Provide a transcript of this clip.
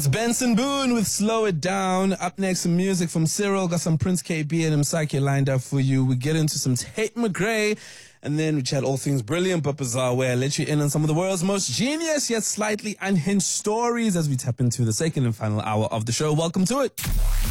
It's Benson Boone with Slow It Down. Up next, some music from Cyril. Got some Prince KB and Msaki lined up for you. We get into some Tate McRae. And then we chat all things brilliant but bizarre, where I let you in on some of the world's most genius yet slightly unhinged stories as we tap into the second and final hour of the show. Welcome to it.